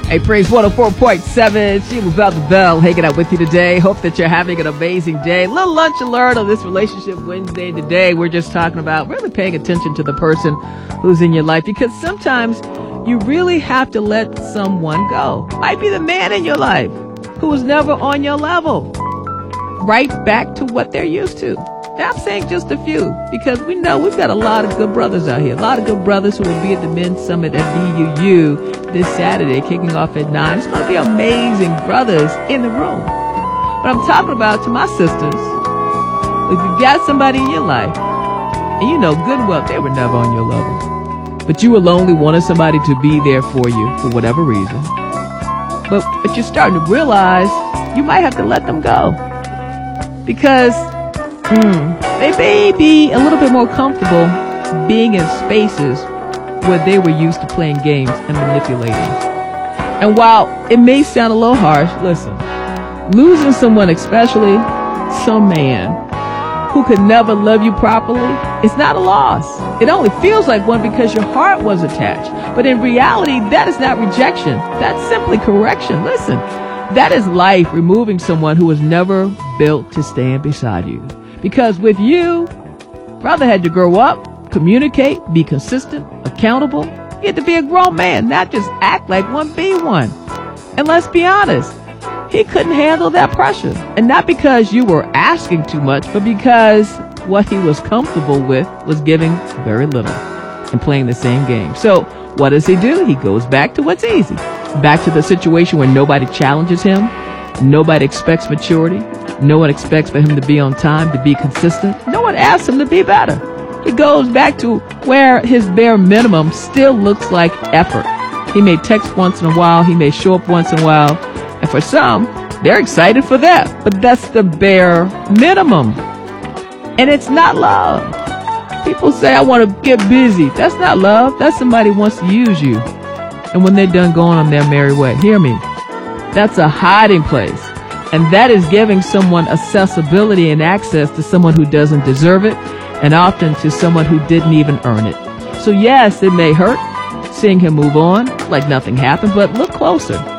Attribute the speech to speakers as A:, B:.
A: Hey, Praise 104.7, Sheila Bell the Bell, hanging out with you today. Hope that you're having an amazing day. Little lunch alert on this Relationship Wednesday today. We're just talking about really paying attention to the person who's in your life, because sometimes you really have to let someone go. Might be the man in your life who was never on your level. Right back to what they're used to. Now, I'm saying just a few, because we know we've got a lot of good brothers out here. A lot of good brothers who will be at the Men's Summit at BUU this Saturday, kicking off at 9. It's going to be amazing brothers in the room. But I'm talking about to my sisters, if you've got somebody in your life, and you know good and well they were never on your level, but you alone wanted somebody to be there for you for whatever reason. But you're starting to realize you might have to let them go. Because they may be a little bit more comfortable being in spaces where they were used to playing games and manipulating. And while it may sound a little harsh, listen, losing someone, especially some man who could never love you properly, it's not a loss. It only feels like one because your heart was attached. But in reality, that is not rejection. That's simply correction. Listen, that is life removing someone who was never built to stand beside you. Because with you, brother had to grow up, communicate, be consistent, accountable. He had to be a grown man, not just act like one, be one. And let's be honest, he couldn't handle that pressure. And not because you were asking too much, but because what he was comfortable with was giving very little and playing the same game. So what does he do? He goes back to what's easy. Back to the situation where nobody challenges him. Nobody expects maturity. No one expects for him to be on time, to be consistent. No one asks him to be better. He goes back to where his bare minimum still looks like effort. He may text once in a while. He may show up once in a while. And for some, they're excited for that. But that's the bare minimum. And it's not love. People say, I want to get busy. That's not love. That's somebody who wants to use you. And when they're done going on their merry way, hear me, that's a hiding place. And that is giving someone accessibility and access to someone who doesn't deserve it, and often to someone who didn't even earn it. So yes, it may hurt seeing him move on like nothing happened, but look closer.